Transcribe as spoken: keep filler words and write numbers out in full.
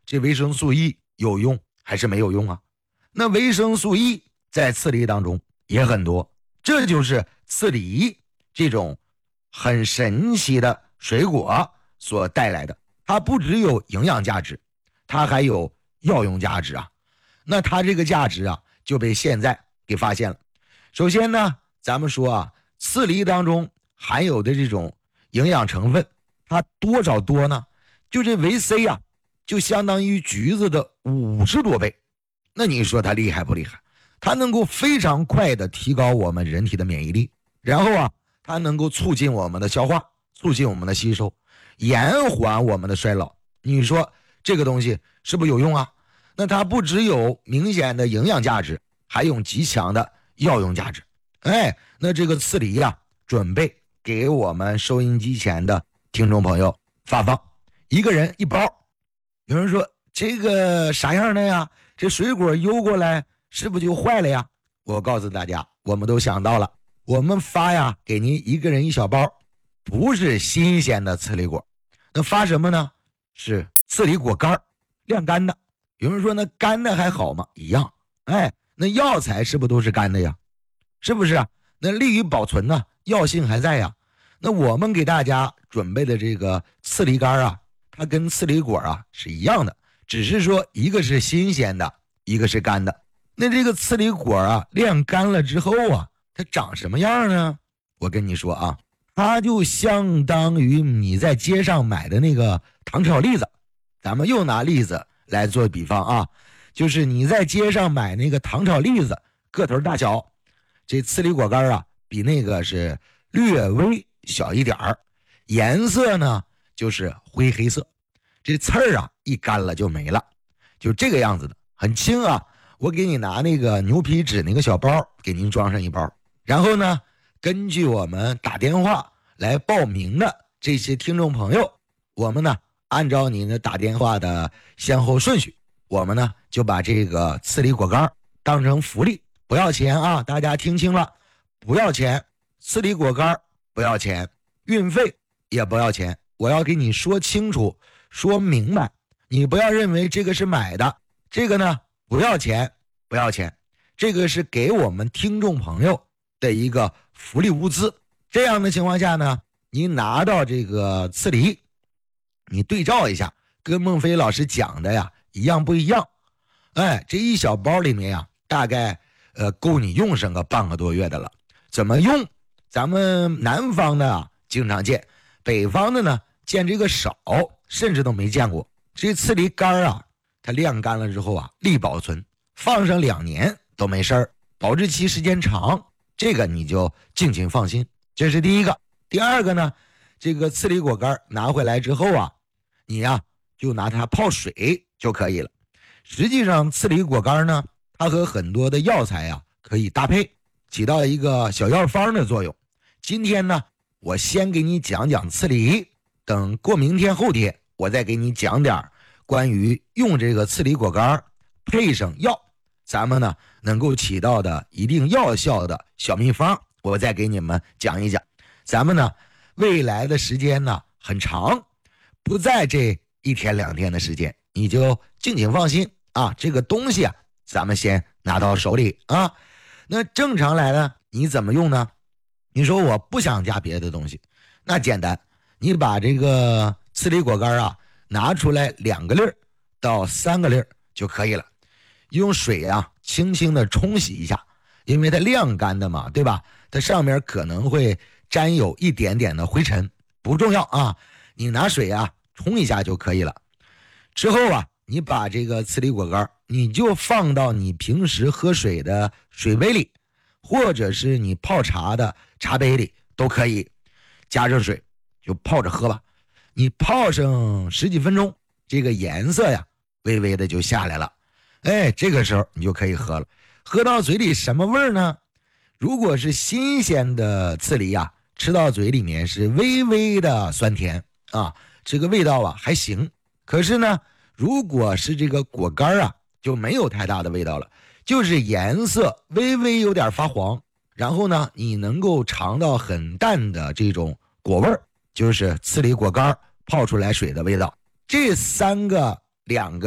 这维生素 E 有用还是没有用啊？那维生素 E 在刺梨当中也很多，这就是刺梨这种很神奇的水果所带来的。它不只有营养价值，它还有药用价值啊。那它这个价值啊就被现在给发现了。首先呢，咱们说啊，刺梨当中含有的这种营养成分，它多少多呢？就这维 C 啊，就相当于橘子的五十多倍。那你说它厉害不厉害？它能够非常快的提高我们人体的免疫力，然后啊，它能够促进我们的消化，促进我们的吸收，延缓我们的衰老。你说这个东西是不是有用啊？那它不只有明显的营养价值，还有极强的药用价值。哎，那这个刺梨啊，准备给我们收音机前的听众朋友发放，一个人一包。有人说这个啥样的呀？这水果邮过来是不是就坏了呀？我告诉大家，我们都想到了，我们发呀给您一个人一小包，不是新鲜的刺梨果，那发什么呢？是刺梨果干晾干的。有人说那干的还好吗？一样。哎，那药材是不是都是干的呀？是不是啊？那利于保存呢，药性还在呀。那我们给大家准备的这个刺梨干啊，它跟刺梨果啊是一样的，只是说一个是新鲜的，一个是干的。那这个刺梨果啊晾干了之后啊，它长什么样呢？我跟你说啊，它就相当于你在街上买的那个糖炒栗子。咱们又拿栗子来做比方啊，就是你在街上买那个糖炒栗子，个头大小，这刺梨果干啊比那个是略微小一点儿，颜色呢就是灰黑色，这刺儿啊一干了就没了，就这个样子的，很轻啊。我给你拿那个牛皮纸那个小包，给您装上一包，然后呢，根据我们打电话来报名的这些听众朋友，我们呢按照您的打电话的先后顺序，我们呢就把这个刺梨果干当成福利，不要钱啊，大家听清了，不要钱，刺梨果干不要钱，运费也不要钱，我要给你说清楚说明白，你不要认为这个是买的，这个呢不要钱不要钱，这个是给我们听众朋友的一个福利物资。这样的情况下呢，你拿到这个刺梨，你对照一下，跟孟非老师讲的呀一样不一样？哎，这一小包里面呀，大概呃够你用上个半个多月的了。怎么用？咱们南方的啊经常见，北方的呢见这个少，甚至都没见过。这刺梨干啊，它晾干了之后啊，利保存，放上两年都没事儿，保质期时间长，这个你就尽情放心。这是第一个。第二个呢，这个刺梨果干拿回来之后啊，你呀、啊、就拿它泡水就可以了。实际上刺梨果干呢，它和很多的药材啊可以搭配，起到一个小药方的作用。今天呢，我先给你讲讲刺梨，等过明天后天我再给你讲点关于用这个刺梨果干配上药，咱们呢能够起到的一定药效的小秘方，我再给你们讲一讲。咱们呢未来的时间呢很长，不在这一天两天的时间，你就尽情放心啊，这个东西啊咱们先拿到手里啊。那正常来呢，你怎么用呢？你说我不想加别的东西，那简单，你把这个刺梨果干啊拿出来两个粒儿到三个粒儿就可以了，用水啊轻轻的冲洗一下，因为它晾干的嘛，对吧？它上面可能会沾有一点点的灰尘，不重要啊，你拿水啊冲一下就可以了。之后啊，你把这个刺梨果干你就放到你平时喝水的水杯里，或者是你泡茶的茶杯里都可以，加上水就泡着喝吧。你泡上十几分钟，这个颜色呀微微的就下来了，哎，这个时候你就可以喝了。喝到嘴里什么味儿呢？如果是新鲜的刺梨啊，吃到嘴里面是微微的酸甜啊，这个味道啊还行。可是呢，如果是这个果干啊，就没有太大的味道了，就是颜色微微有点发黄，然后呢，你能够尝到很淡的这种果味儿，就是刺梨果干泡出来水的味道。这三个两个